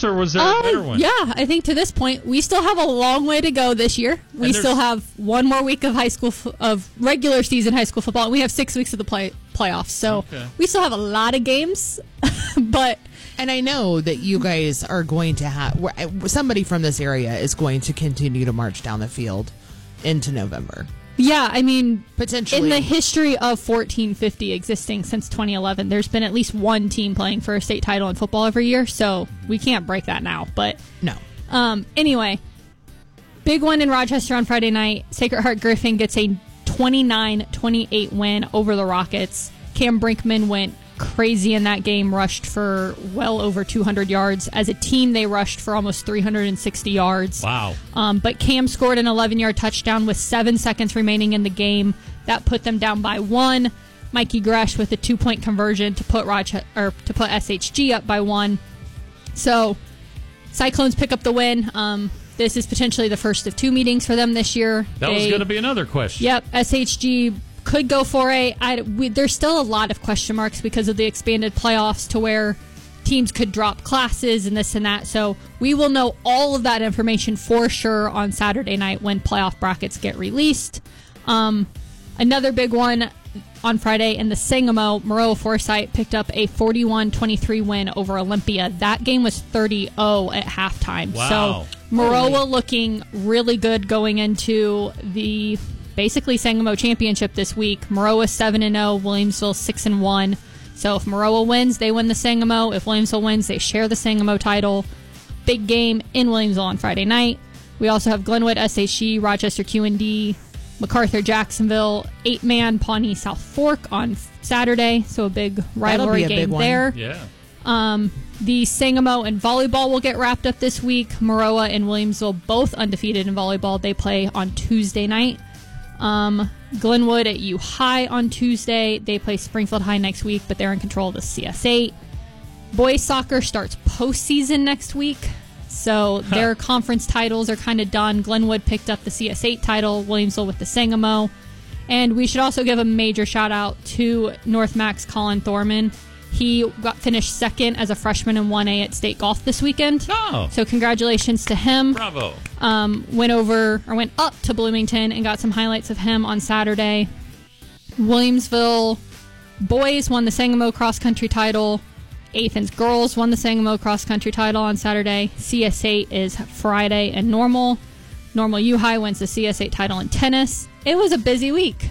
close, or was there a better one? Yeah, I think to this point, we still have a long way to go this year. We still have one more week of of regular season high school football, and we have 6 weeks of the playoffs. So we still have a lot of games, but... And I know that you guys are going to have... Somebody from this area is going to continue to march down the field into November. Yeah, I mean, potentially in the history of 1450 existing since 2011, there's been at least one team playing for a state title in football every year, so we can't break that now. But no. Anyway, big one in Rochester on Friday night. Sacred Heart Griffin gets a 29-28 win over the Rockets. Cam Brinkman went crazy in that game, rushed for well over 200 yards. As a team, they rushed for almost 360 yards. Wow. But Cam scored an 11-yard touchdown with 7 seconds remaining in the game. That put them down by 1. Mikey Gresh with a 2-point conversion to put SHG up by 1. So Cyclones pick up the win. This is potentially the first of 2 meetings for them this year. That was going to be another question. Yep, SHG could go for there's still a lot of question marks because of the expanded playoffs to where teams could drop classes and this and that. So we will know all of that information for sure on Saturday night when playoff brackets get released. Another big one on Friday in the Sangamo, Maroa Forsyth picked up a 41-23 win over Olympia. That game was 30-0 at halftime. Wow. So Maroa looking really good going into the basically Sangamo championship this week. Maroa 7-0, Williamsville 6-1. So if Maroa wins, they win the Sangamo. If Williamsville wins, they share the Sangamo title. Big game in Williamsville on Friday night. We also have Glenwood, SHG, Rochester QND, MacArthur, Jacksonville, 8-man Pawnee South Fork on Saturday. So a big rivalry game there. Yeah. The Sangamo and volleyball will get wrapped up this week. Maroa and Williamsville both undefeated in volleyball. They play on Tuesday night. Glenwood at U High on Tuesday. They play Springfield High next week, but they're in control of the CS8. Boys soccer starts postseason next week, so their conference titles are kind of done. Glenwood picked up the CS8 title, Williamsville with the Sangamo. And we should also give a major shout out to North Max Colin Thorman. He finished second as a freshman in 1A at State Golf this weekend. Oh. So congratulations to him. Bravo. Went up to Bloomington and got some highlights of him on Saturday. Williamsville boys won the Sangamo cross country title. Athens girls won the Sangamo cross country title on Saturday. CS8 is Friday, and Normal U High wins the CS8 title in tennis. It was a busy week.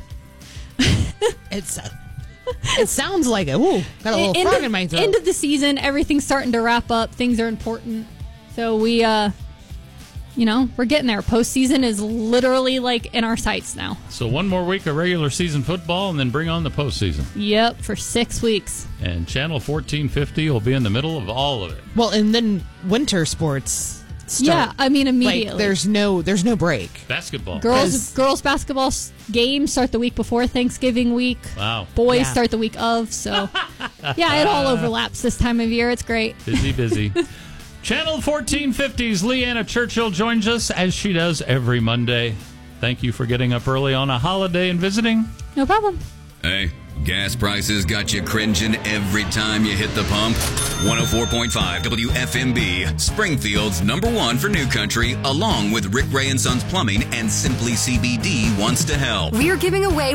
It sounds like it. Ooh, got a little frog in my throat. End of the season, everything's starting to wrap up. Things are important. So we, we're getting there. Postseason is literally like in our sights now. So one more week of regular season football and then bring on the postseason. Yep, for 6 weeks. And Channel 1450 will be in the middle of all of it. Well, and then winter sports start. Yeah, I mean immediately. Like, there's no break. Basketball. Girls basketball games start the week before Thanksgiving week. Wow. Boys start the week of. So yeah, it all overlaps this time of year. It's great. Busy. Channel 1450's Leanna Churchill joins us as she does every Monday. Thank you for getting up early on a holiday and visiting. No problem. Hey, gas prices got you cringing every time you hit the pump? 104.5 WFMB, Springfield's #1 for New Country, along with Rick Ray and Sons Plumbing and Simply CBD wants to help. We're giving away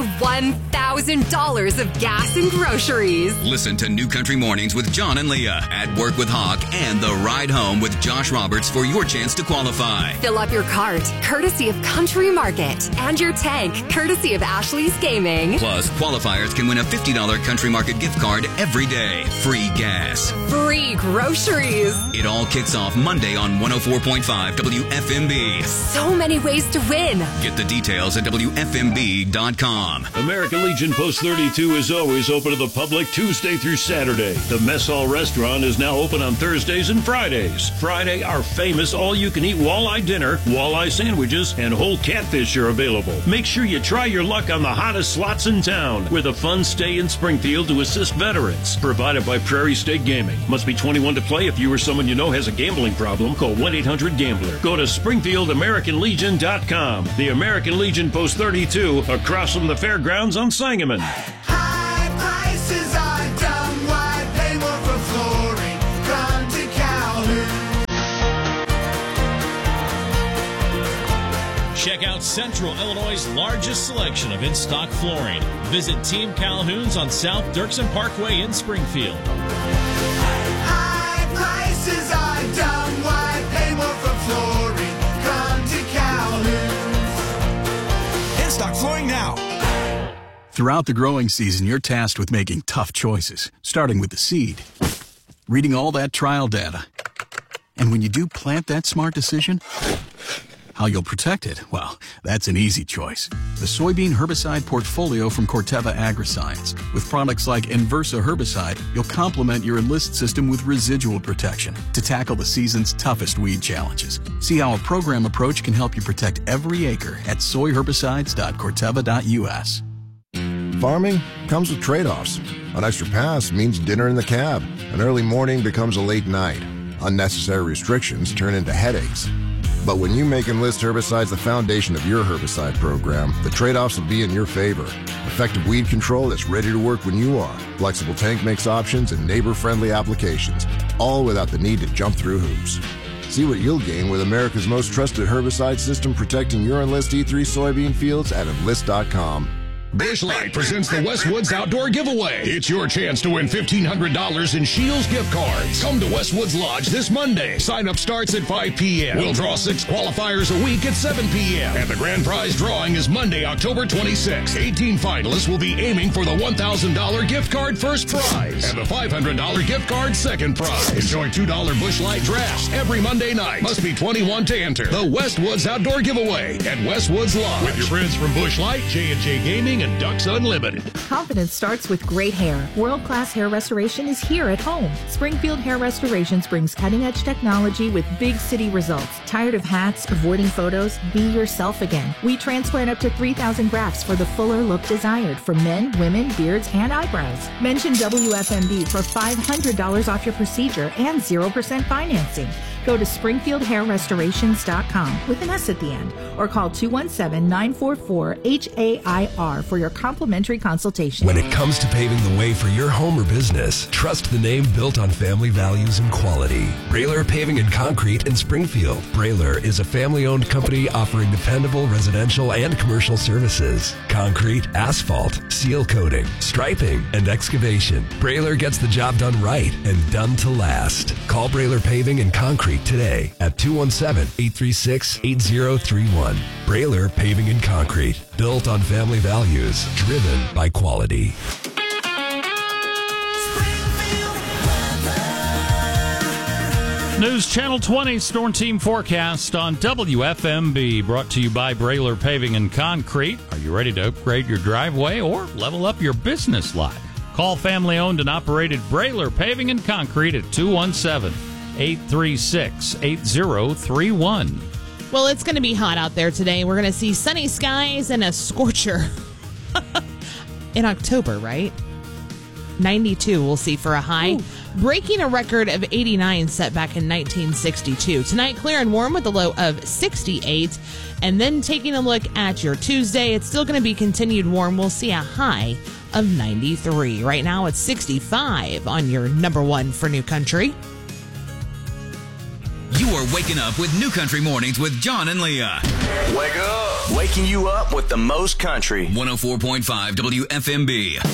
$1,000 of gas and groceries. Listen to New Country Mornings with John and Leah, At Work with Hawk, and The Ride Home with Josh Roberts for your chance to qualify. Fill up your cart, courtesy of Country Market, and your tank, courtesy of Ashley's Gaming. Plus, qualifiers can win a $50 Country Market gift card every day. Free gas. Free groceries. It all kicks off Monday on 104.5 WFMB. So many ways to win. Get the details at WFMB.com. American Legion Post 32 is always open to the public Tuesday through Saturday. The Mess Hall Restaurant is now open on Thursdays and Fridays. Friday, our famous all-you-can-eat walleye dinner, walleye sandwiches, and whole catfish are available. Make sure you try your luck on the hottest slots in town with a fun stay in Springfield to assist veterans. Provided by Prairie State Gaming. Must be 21 to play. If you or someone you know has a gambling problem, call 1-800-GAMBLER. Go to SpringfieldAmericanLegion.com. The American Legion Post 32 across from the fairgrounds on Sangamon. High prices are dumb. Why pay more for flooring? Come to Calhoun. Check out Central Illinois' largest selection of in-stock flooring. Visit Team Calhoun's on South Dirksen Parkway in Springfield. High prices are dumb. Why pay more for flooring? Come to Calhoun's. In-stock flooring now. Throughout the growing season, you're tasked with making tough choices, starting with the seed, reading all that trial data. And when you do plant that smart decision, how you'll protect it, well, that's an easy choice. The soybean herbicide portfolio from Corteva Agriscience. With products like Inversa herbicide, you'll complement your Enlist system with residual protection to tackle the season's toughest weed challenges. See how a program approach can help you protect every acre at soyherbicides.corteva.us. Farming comes with trade-offs. An extra pass means dinner in the cab. An early morning becomes a late night. Unnecessary restrictions turn into headaches. But when you make Enlist herbicides the foundation of your herbicide program, the trade-offs will be in your favor. Effective weed control that's ready to work when you are. Flexible tank mix options and neighbor-friendly applications, all without the need to jump through hoops. See what you'll gain with America's most trusted herbicide system protecting your Enlist E3 soybean fields at Enlist.com. Busch Light presents the Westwoods Outdoor Giveaway. It's your chance to win $1,500 in Shields gift cards. Come to Westwoods Lodge this Monday. Sign-up starts at 5 p.m. We'll draw 6 qualifiers a week at 7 p.m. And the grand prize drawing is Monday, October 26th. 18 finalists will be aiming for the $1,000 gift card first prize and the $500 gift card second prize. Enjoy $2 Busch Light drafts every Monday night. Must be 21 to enter. The Westwoods Outdoor Giveaway at Westwoods Lodge. With your friends from Busch Light, J&J Gaming, and Ducks Unlimited. Confidence starts with great hair. World-class hair restoration is here at home. Springfield Hair Restorations brings cutting-edge technology with big city results. Tired of hats, avoiding photos? Be yourself again. We transplant up to 3,000 grafts for the fuller look desired for men, women, beards, and eyebrows. Mention WFMB for $500 off your procedure and 0% financing. Go to SpringfieldHairRestorations.com with an S at the end or call 217-944-HAIR for your complimentary consultation. When it comes to paving the way for your home or business, trust the name built on family values and quality. Brailer Paving and Concrete in Springfield. Brailer is a family-owned company offering dependable residential and commercial services. Concrete, asphalt, seal coating, striping, and excavation. Brailer gets the job done right and done to last. Call Brailer Paving and Concrete today at 217-836-8031. Brailer Paving and Concrete. Built on family values. Driven by quality. News Channel 20 Storm Team Forecast on WFMB, brought to you by Brailer Paving and Concrete. Are you ready to upgrade your driveway or level up your business lot? Call family-owned and operated Brailer Paving and Concrete at 217-836-8031. Well, it's going to be hot out there today. We're going to see sunny skies and a scorcher in October, right? 92 we'll see for a high. Ooh. Breaking a record of 89 set back in 1962. Tonight, clear and warm with a low of 68. And then taking a look at your Tuesday, it's still going to be continued warm. We'll see a high of 93. Right now, it's 65 on your number one for New Country. You are waking up with New Country Mornings with John and Leah. Wake up. Waking you up with the most country. 104.5 WFMB.